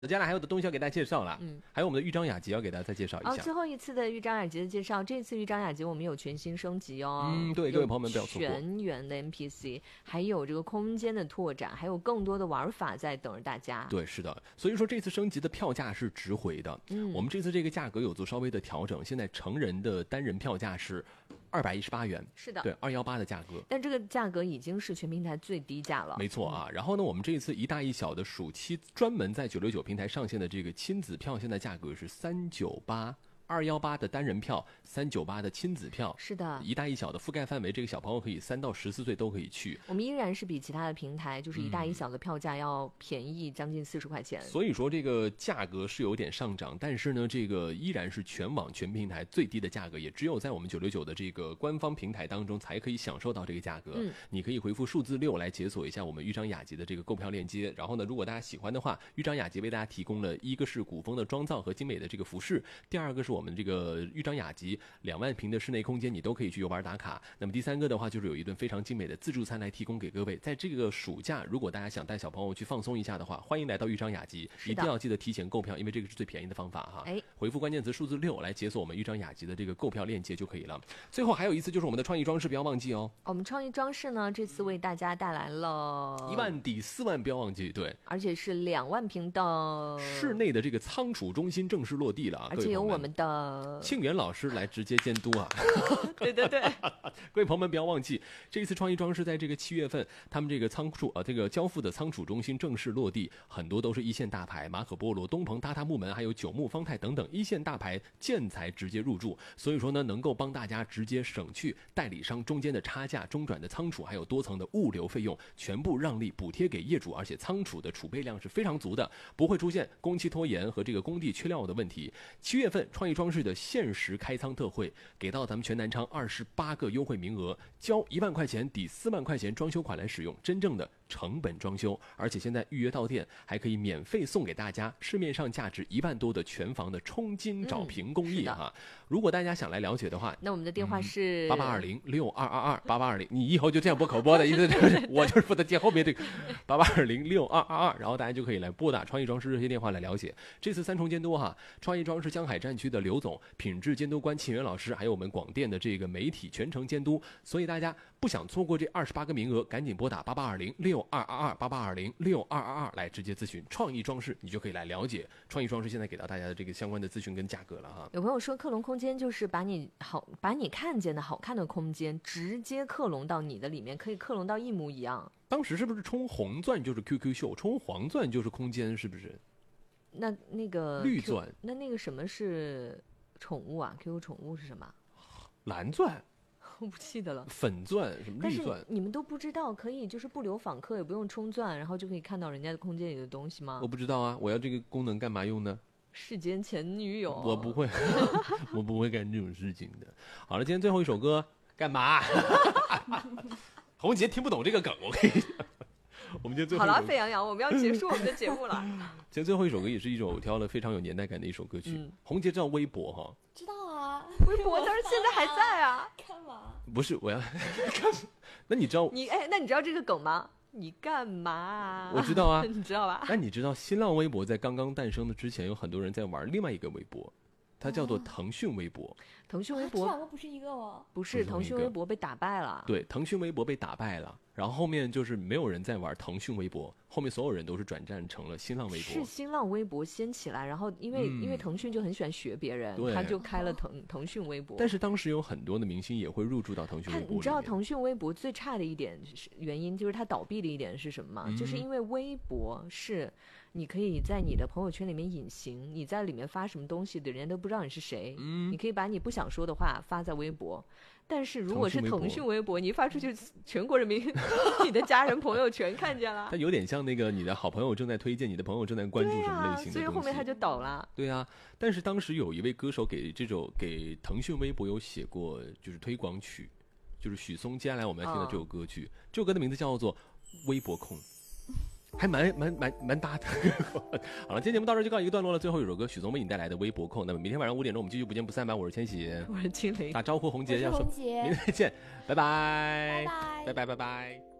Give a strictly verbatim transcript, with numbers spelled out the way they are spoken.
接下来还有的东西要给大家介绍了，嗯，还有我们的豫章雅集要给大家再介绍一下。 哦，最后一次的豫章雅集的介绍，这次豫章雅集我们有全新升级哦， 嗯，对，各位朋友们不要错过。 全员的 N P C， 还有这个空间的拓展，还有更多的玩法在等着大家。 对，是的，所以说这次升级的票价是值回的。嗯，我们这次这个价格有做稍微的调整，现在成人的单人票价是二百一十八元， 是的， 对，二幺八的价格。 但这个价格已经是全平台最低价了。 没错啊，嗯、然后呢，我们这一次一大一小的暑期专门在九六九平台上线的这个亲子票，现在价格是三九八。二幺八的单人票，三九八的亲子票， 是的， 一大一小的覆盖范围，这个小朋友可以三到十四岁都可以去。 我们依然是比其他的平台，就是一大一小的票价要便宜将近四十块钱、嗯。 所以说这个价格是有点上涨，但是呢，这个依然是全网全平台最低的价格，也只有在我们九六九的这个官方平台当中才可以享受到这个价格。嗯，你可以回复数字六来解锁一下我们豫章雅集的这个购票链接。然后呢，如果大家喜欢的话，豫章雅集为大家提供了一个是古风的妆造和精美的这个服饰，第二个是我们这个豫章雅集两万平的室内空间，你都可以去游玩打卡。那么第三个的话，就是有一顿非常精美的自助餐来提供给各位。在这个暑假，如果大家想带小朋友去放松一下的话，欢迎来到豫章雅集，一定要记得提前购票，因为这个是最便宜的方法哈。哎，回复关键词数字六来解锁我们豫章雅集的这个购票链接就可以了。最后还有一次就是我们的创意装饰，不要忘记哦。 我们创意装饰呢，这次为大家带来了一万抵四万，不要忘记，对， 而且是两万平的室内的这个仓储中心正式落地了啊， 而且有我们的庆元老师来直接监督啊。 对对对， 各位朋友们不要忘记，这一次创意装饰在这个七月份，他们这个仓储啊，这个交付的仓储中心正式落地，很多都是一线大牌，马可波罗、东鹏、榻榻木门，还有九牧方太等等一线大牌建材直接入驻，所以说呢，能够帮大家直接省去代理商中间的差价、中转的仓储，还有多层的物流费用，全部让利补贴给业主，而且仓储的储备量是非常足的，不会出现工期拖延和这个工地缺料的问题。七月份创意装饰的限时开仓特惠，给到咱们全南昌二十八个优惠名额，交一万块钱抵四万块钱装修款来使用，真正的成本装修，而且现在预约到店还可以免费送给大家市面上价值一万多的全房的冲金找平工艺哈、嗯。如果大家想来了解的话， 那我们的电话是八八二零六二二二八八二零，你以后就这样播口播的，意思我就是负责接后面这个八八二零六二二二，然后大家就可以来拨打创意装饰热线电话来了解。这次三重监督哈，创意装饰江海战区的刘总、品质监督官庆元老师，还有我们广电的这个媒体全程监督，所以大家不想错过这二十八个名额，赶紧拨打八八二零六二二二八八二零六二二二来直接咨询创意装饰，你就可以来了解创意装饰现在给到大家的这个相关的资讯跟价格了哈。 有朋友说克隆空间就是把你好把你看见的好看的空间直接克隆到你的里面，可以克隆到一模一样。 当时是不是充红钻就是 Q Q 秀，充黄钻就是空间，是不是？ 那那个绿钻， 那那个什么是宠物啊 ？Q Q 宠物是什么？ 蓝钻。 我不记得了， 粉钻什么绿钻？ 但是你们都不知道，可以就是不留访客，也不用充钻，然后就可以看到人家的空间里的东西吗？ 我不知道啊，我要这个功能干嘛用呢？ 世间前女友， 我不会，我不会干这种事情的。好了，今天最后一首歌干嘛？红姐听不懂这个梗，我跟你讲。我们今天最后好了，沸羊羊，我们要结束我们的节目了。 今天最后一首歌也是一首挑了非常有年代感的一首歌曲。嗯、红姐知道微博哈？ 知道啊， 微博但是现在还在啊。 干嘛？ 不是，我要那你知道你哎，那你知道这个梗吗？你干嘛？ 我知道啊， 你知道吧？ 那你知道新浪微博在刚刚诞生的之前，有很多人在玩另外一个微博，它叫做腾讯微博。 腾讯微博、 啊、这两个不是一个吗？ 不是，腾讯微博被打败了。 对，腾讯微博被打败了，然后后面就是没有人在玩腾讯微博，后面所有人都是转战成了新浪微博。 是新浪微博先起来，然后因为、嗯、因为腾讯就很喜欢学别人，他就开了腾腾讯微博。 但是当时有很多的明星也会入驻到腾讯微博。 你知道腾讯微博最差的一点原因就是它倒闭的一点是什么吗？嗯、就是因为微博是你可以在你的朋友圈里面隐形，你在里面发什么东西的人家都不知道你是谁。嗯，你可以把你不想说的话发在微博，但是如果是腾讯微博，你一发出去，全国人民、你的家人朋友全看见了。 它有点像那个你的好朋友正在推荐，你的朋友正在关注什么类型的东西， 所以后面它就倒了。 对啊，但是当时有一位歌手给这首给腾讯微博有写过，就是推广曲，就是许嵩。接下来我们要听的这首歌曲，哦、这首歌的名字叫做《微博控》。还蛮蛮蛮蛮搭的。好了，今天节目到这就告一个段落了。最后一首歌，许嵩为你带来的《微博控》。那么明天晚上五点钟，我们继续不见不散吧。我是千玺， 我是青雷， 打招呼，红姐要说， 明天再见， 拜拜， 拜拜， 拜拜，拜拜。